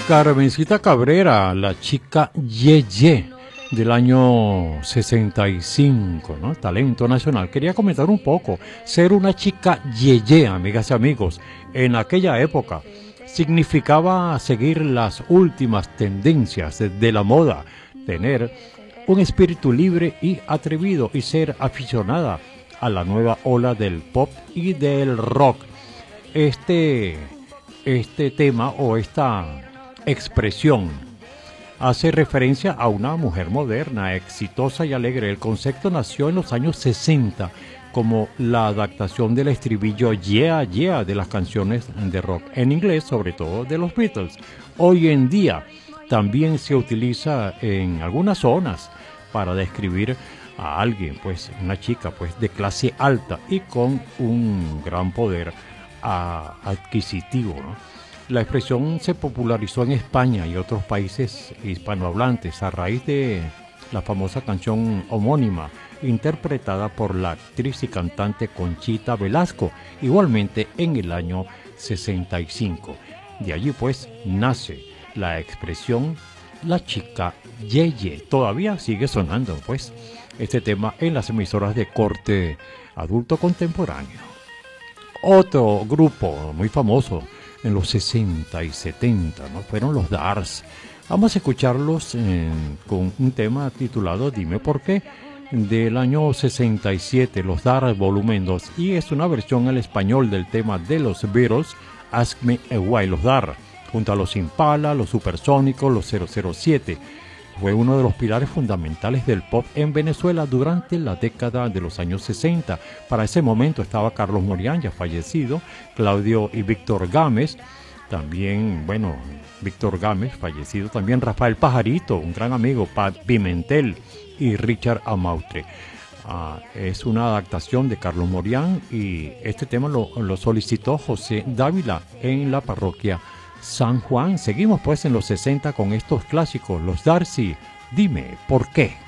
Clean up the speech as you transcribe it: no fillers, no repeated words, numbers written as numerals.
Carmencita Cabrera, la chica Yeye del año 65, ¿no? Talento nacional. Quería comentar un poco, ser una chica Yeye, amigas y amigos, en aquella época significaba seguir las últimas tendencias de la moda, tener un espíritu libre y atrevido y ser aficionada a la nueva ola del pop y del rock. Este tema o esta expresión hace referencia a una mujer moderna, exitosa y alegre. El concepto nació en los años 60 como la adaptación del estribillo Yeah, Yeah de las canciones de rock en inglés, sobre todo de los Beatles. Hoy en día también se utiliza en algunas zonas para describir a alguien, pues una chica pues de clase alta y con un gran poder adquisitivo, ¿no? La expresión se popularizó en España y otros países hispanohablantes a raíz de la famosa canción homónima interpretada por la actriz y cantante Conchita Velasco, igualmente en el año 65. De allí pues nace la expresión la chica Yeye. Todavía sigue sonando pues este tema en las emisoras de corte adulto contemporáneo. Otro grupo muy famoso en los 60 y 70, ¿no? Fueron los Dars. Vamos a escucharlos con un tema titulado Dime por qué, del año 67, los Dars volumen 2, y es una versión al español del tema de los Beatles, Ask Me Why. Los Dars, junto a los Impala, los Supersónicos, los 007. Fue uno de los pilares fundamentales del pop en Venezuela durante la década de los años 60. Para ese momento estaba Carlos Morián, ya fallecido, Claudio y Víctor Gámez, también, bueno, Víctor Gámez, fallecido, también Rafael Pajarito, un gran amigo, Pat Pimentel y Richard Amautre. Es una adaptación de Carlos Morián y este tema lo solicitó José Dávila en la parroquia San Juan. Seguimos pues en los 60 con estos clásicos, los Darcy, Dime por qué.